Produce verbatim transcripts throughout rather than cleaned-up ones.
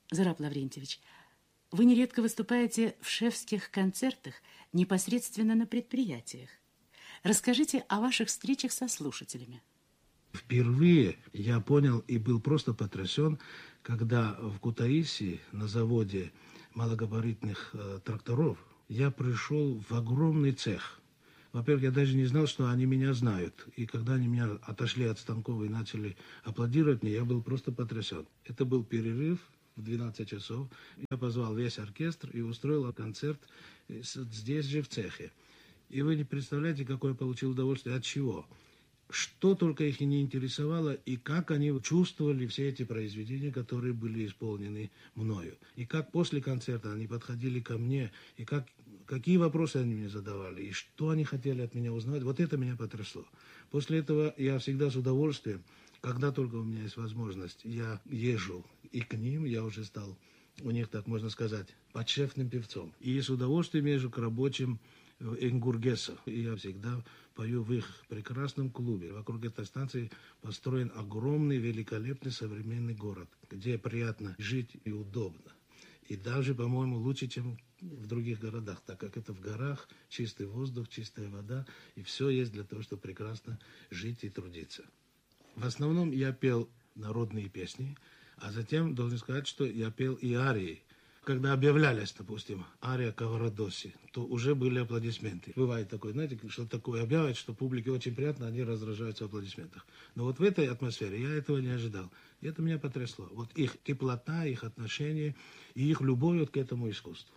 Зураб Лаврентьевич, вы нередко выступаете в шефских концертах непосредственно на предприятиях. Расскажите о ваших встречах со слушателями. Впервые я понял и был просто потрясен, когда в Кутаиси на заводе малогабаритных э, тракторов я пришел в огромный цех. Во-первых, я даже не знал, что они меня знают. И когда они меня отошли от станков и начали аплодировать мне, я был просто потрясен. Это был перерыв в двенадцать часов. Я позвал весь оркестр и устроил концерт здесь же, в цехе. И вы не представляете, какое я получил удовольствие. От чего? Что только их и не интересовало, и как они чувствовали все эти произведения, которые были исполнены мною. И как после концерта они подходили ко мне, и как, какие вопросы они мне задавали, и что они хотели от меня узнать. Вот это меня потрясло. После этого я всегда с удовольствием, когда только у меня есть возможность, я езжу и к ним, я уже стал, у них, так можно сказать, подшефным певцом. И с удовольствием езжу к рабочим Энгургеса. И я всегда пою в их прекрасном клубе. Вокруг этой станции построен огромный, великолепный современный город, где приятно жить и удобно. И даже, по-моему, лучше, чем в других городах, так как это в горах, чистый воздух, чистая вода, и все есть для того, чтобы прекрасно жить и трудиться. В основном я пел народные песни, а затем должен сказать, что я пел и арии. Когда объявлялись, допустим, ария Каварадоси, то уже были аплодисменты. Бывает такое, знаете, что такое объявят, что публике очень приятно, они раздражаются в аплодисментах. Но вот в этой атмосфере я этого не ожидал. И это меня потрясло. Вот их теплота, их отношение и их любовь вот к этому искусству.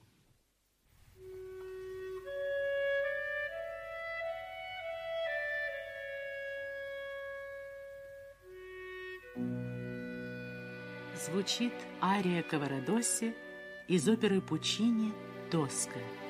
Звучит ария Каварадоси из оперы Пуччини «Тоска».